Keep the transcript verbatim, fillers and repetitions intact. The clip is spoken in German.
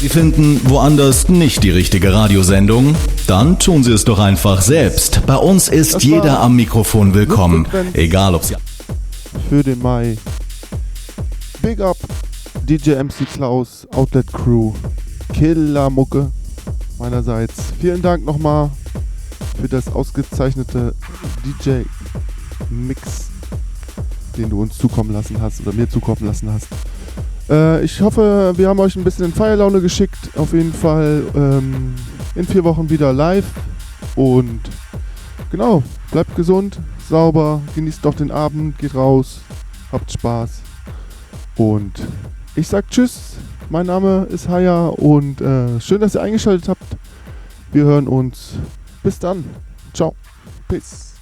Sie finden woanders nicht die richtige Radiosendung? Dann tun Sie es doch einfach selbst. Bei uns ist Das jeder war am Mikrofon willkommen. Luftfrequenz Egal ob Sie... für den Mai. Big up D J M C Klaus, Outlet Crew, Killermucke meinerseits. Vielen Dank nochmal für das ausgezeichnete D J-Mix, den du uns zukommen lassen hast oder mir zukommen lassen hast. Äh, ich hoffe, wir haben euch ein bisschen in Feierlaune geschickt. Auf jeden Fall ähm, in vier Wochen wieder live. Und genau, bleibt gesund, sauber, genießt doch den Abend, geht raus, habt Spaß. Und ich sag Tschüss. Mein Name ist Haya und äh, schön, dass ihr eingeschaltet habt. Wir hören uns. Bis dann. Ciao. Peace.